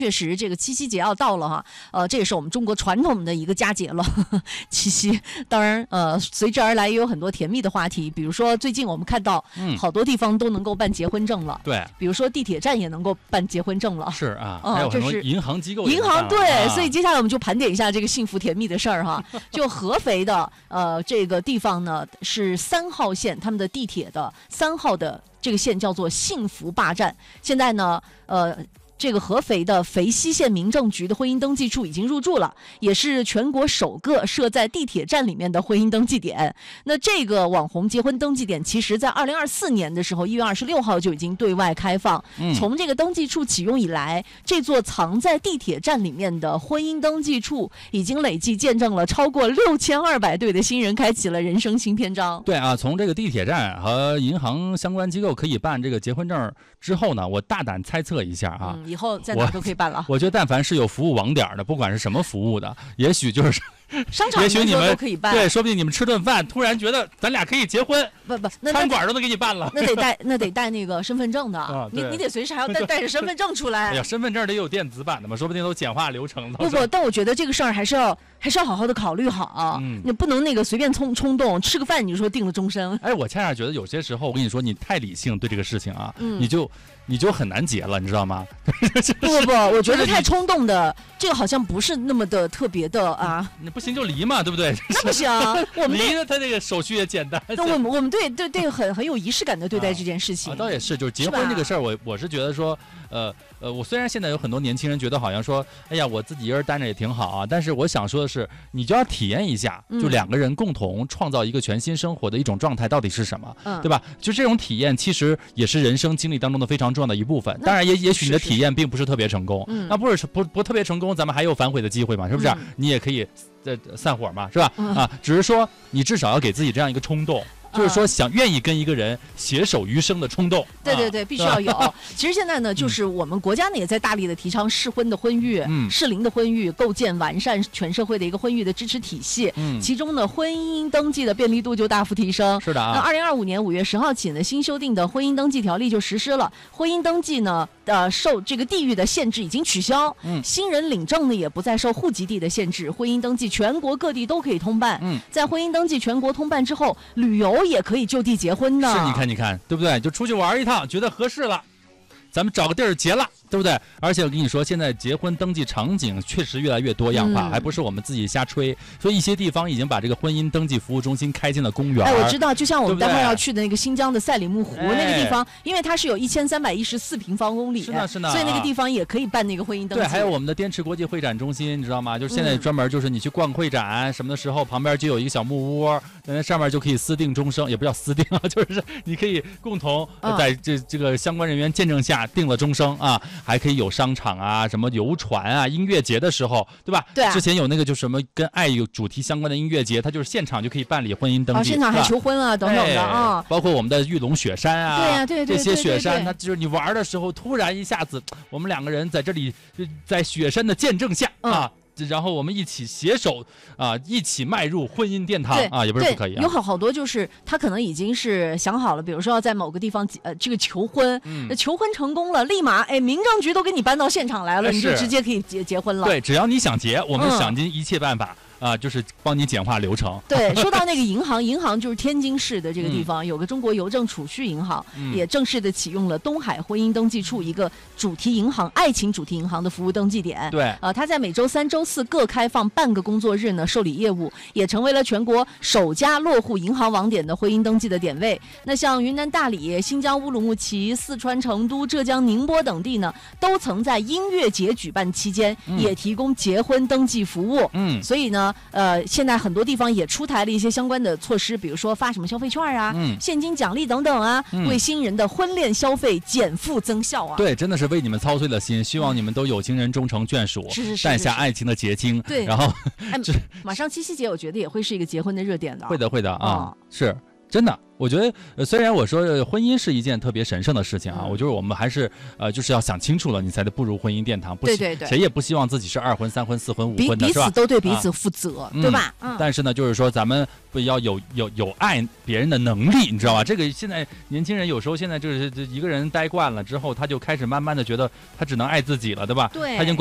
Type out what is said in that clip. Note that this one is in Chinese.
确实，这个七夕节要到了哈，这也是我们中国传统的一个佳节了。七夕，当然，随之而来也有很多甜蜜的话题，比如说最近我们看到，好多地方都能够办结婚证了， 对， 比如说地铁站也能够办结婚证了， 是啊，还有很多银行机构， 银行对，所以接下来我们就盘点一下这个幸福甜蜜的事儿哈。就合肥的这个地方呢是3号线，他们的地铁的3号的这个线叫做幸福坝站，现在呢这个合肥的肥西县民政局的婚姻登记处已经入驻了，也是全国首个设在地铁站里面的婚姻登记点。那这个网红结婚登记点，其实在2024年的时候，1月26号就已经对外开放。从这个登记处启用以来，这座藏在地铁站里面的婚姻登记处，已经累计见证了超过6200对的新人开启了人生新篇章。 对啊，从这个地铁站和银行相关机构可以办这个结婚证之后呢，我大胆猜测一下啊。 以后在哪都可以办了。 我觉得但凡是有服务网点的，不管是什么服务的，也许就是商场， 也许你们都可以办。 对，说不定你们吃顿饭，突然觉得咱俩可以结婚， 那餐馆都能给你办了。 那得带那个身份证的，啊、你得随时还要带着身份证出来。 哎呀，身份证得有电子版的嘛，说不定都简化流程了。 不，但我觉得这个事儿还是要好好的考虑好，你不能那个随便冲动，吃个饭你就说定了终身。 哎，我恰恰觉得有些时候，我跟你说，你太理性对这个事情啊，你就很难结了，你知道吗？ 不，我觉得太冲动的，这个好像不是那么的特别的啊。 你不行就离嘛，对不对？ 那不行，我们离了，他这个手续也简单。 那我们对很有仪式感的对待这件事情。 倒也是，就是结婚这个事儿，我是觉得说，我虽然现在有很多年轻人觉得好像说，哎呀，我自己一人单着也挺好啊，但是我想说的是，你就要体验一下，就2个人共同创造一个全新生活的一种状态到底是什么，对吧？就这种体验其实也是人生经历当中的非常重要的一部分。当然也许你的体验并不是特别成功，那不特别成功，咱们还有反悔的机会嘛，是不是？你也可以散伙嘛，是吧？只是说你至少要给自己这样一个冲动。就是说，愿意跟一个人携手余生的冲动。 对，必须要有。其实现在呢，就是我们国家呢也在大力的提倡适婚的婚育、适龄的婚育，构建完善全社会的一个婚育的支持体系。其中呢，婚姻登记的便利度就大幅提升。 是的啊。 那2025年5月10号起呢，新修订的婚姻登记条例就实施了。婚姻登记呢，受这个地域的限制已经取消。新人领证呢也不再受户籍地的限制，婚姻登记全国各地都可以通办。在婚姻登记全国通办之后，旅游也可以就地结婚的。 是，你看，对不对？就出去玩一趟，觉得合适了，咱们找个地儿结了，对不对？而且我跟你说，现在结婚登记场景确实越来越多样化，还不是我们自己瞎吹。所以一些地方已经把这个婚姻登记服务中心开进了公园。 哎，我知道，就像我们待会儿要去的那个新疆的赛里木湖那个地方，因为它是有1314平方公里， 是呢， 所以那个地方也可以办那个婚姻登记。 对，还有我们的滇池国际会展中心，你知道吗？就是现在专门就是你去逛会展什么的时候，旁边就有一个小木屋，那上面就可以私定终生，也不叫私定啊，就是你可以共同在这个相关人员见证下定了终生啊，还可以有商场啊，什么游船啊，音乐节的时候，对吧？ 对啊。 之前有那个就什么跟爱有主题相关的音乐节，它就是现场就可以办理婚姻登记， 现场还求婚啊等等的啊。 包括我们的玉龙雪山啊， 对， 这些雪山，它就是你玩的时候，突然一下子，我们2个人在这里，在雪山的见证下啊。然后我们一起携手一起迈入婚姻殿堂啊，也不是不可以。 有好多就是他可能已经是想好了，比如说要在某个地方这个求婚，求婚成功了，立马民政局都给你搬到现场来了，你就直接可以结婚了。 对，只要你想结，我们想尽一切办法。就是帮你简化流程。 对，说到那个银行就是天津市的这个地方，有个中国邮政储蓄银行，也正式的启用了东海婚姻登记处一个主题银行、爱情主题银行的服务登记点。 对， 它在每周3、周4各开放半个工作日呢受理业务，也成为了全国首家落户银行网点的婚姻登记的点位。那像云南大理、新疆乌鲁木齐、四川成都、浙江宁波等地呢，都曾在音乐节举办期间也提供结婚登记服务。所以呢。现在很多地方也出台了一些相关的措施，比如说发什么消费券啊、现金奖励等等啊，为新人的婚恋消费减负增效啊。 对，真的是为你们操碎了心，希望你们都有情人终成眷属，诞下爱情的结晶。 对， 然后马上七夕节，我觉得也会是一个结婚的热点的。 会的啊，是。 真的，我觉得虽然我说婚姻是一件特别神圣的事情啊，我觉得我们还是就是要想清楚了，你才得步入婚姻殿堂。 对， 谁也不希望自己是2婚、3婚、4婚、5婚的， 彼是吧？ 此都对彼此负责，对吧？ 但是呢，就是说咱们不要有爱别人的能力，你知道吧？这个现在年轻人有时候现在就是一个人待惯了之后，他就开始慢慢的觉得他只能爱自己了，对吧？ 对， 他已经